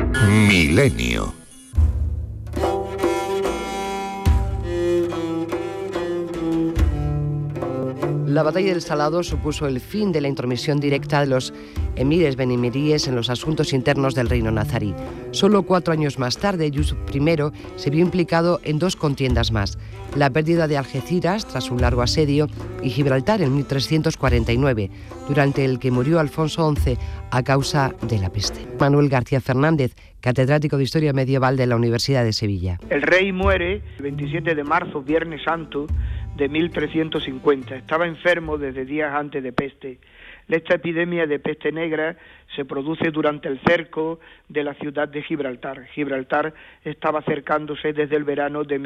Milenio. La batalla del Salado supuso el fin de la intromisión directa de los emires benemiríes en los asuntos internos del reino nazarí. Solo 4 años más tarde, Yusuf I se vio implicado en 2 contiendas más: la pérdida de Algeciras tras un largo asedio y Gibraltar en 1349, durante el que murió Alfonso XI a causa de la peste. Manuel García Fernández, catedrático de Historia Medieval de la Universidad de Sevilla. El rey muere el 27 de marzo, Viernes Santo, de 1350. Estaba enfermo desde días antes de peste. Esta epidemia de peste negra se produce durante el cerco de la ciudad de Gibraltar. Gibraltar estaba acercándose desde el verano de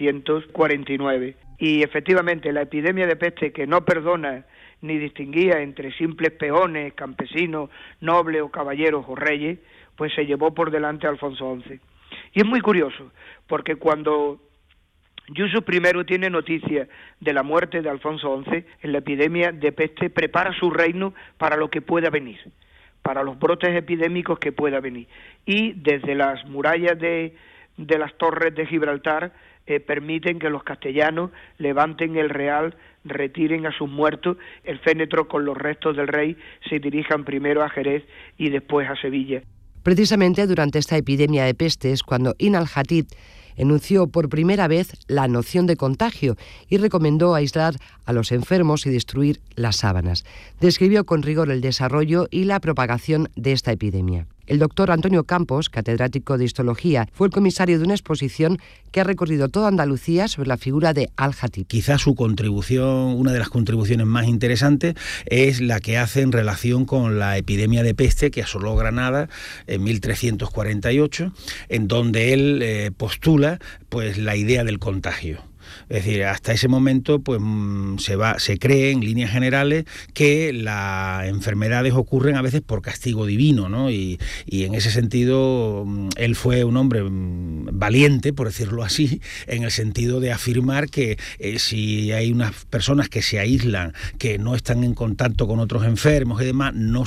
1349. Y efectivamente la epidemia de peste, que no perdona ni distinguía entre simples peones, campesinos, nobles o caballeros o reyes, pues se llevó por delante a Alfonso XI. Y es muy curioso, porque cuando Yusuf I tiene noticia de la muerte de Alfonso XI, en la epidemia de peste prepara su reino para lo que pueda venir, para los brotes epidémicos que pueda venir. Y desde las murallas de las torres de Gibraltar permiten que los castellanos levanten el real, retiren a sus muertos, el fénetro con los restos del rey se dirijan primero a Jerez y después a Sevilla. Precisamente durante esta epidemia de peste es cuando Ibn al-Jatib enunció por primera vez la noción de contagio y recomendó aislar a los enfermos y destruir las sábanas. Describió con rigor el desarrollo y la propagación de esta epidemia. El doctor Antonio Campos, catedrático de Histología, fue el comisario de una exposición que ha recorrido toda Andalucía sobre la figura de Al-Jatib. Quizás su contribución, una de las contribuciones más interesantes, es la que hace en relación con la epidemia de peste que asoló Granada en 1348, en donde él postula pues la idea del contagio. Es decir, hasta ese momento pues se cree en líneas generales que las enfermedades ocurren a veces por castigo divino, ¿no? Y en ese sentido él fue un hombre valiente, por decirlo así, en el sentido de afirmar que si hay unas personas que se aíslan, que no están en contacto con otros enfermos y demás, no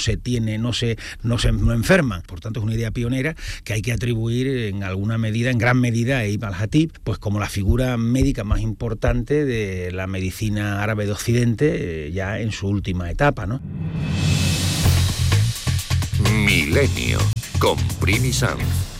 enferman. Por tanto, es una idea pionera que hay que atribuir en gran medida a Ibn al-Jatib, pues como la figura médica más importante de la medicina árabe de Occidente, ya en su última etapa, ¿no? Milenio con Primi Sanz.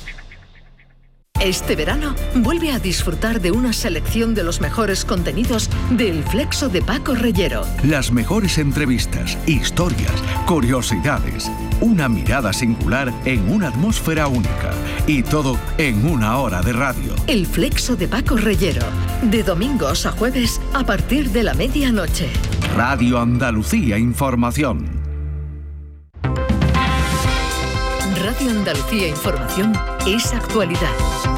Este verano vuelve a disfrutar de una selección de los mejores contenidos del Flexo de Paco Reyero. Las mejores entrevistas, historias, curiosidades, una mirada singular en una atmósfera única y todo en 1 hora de radio. El Flexo de Paco Reyero, de domingos a jueves a partir de la medianoche. Radio Andalucía Información. Radio Andalucía Información es actualidad.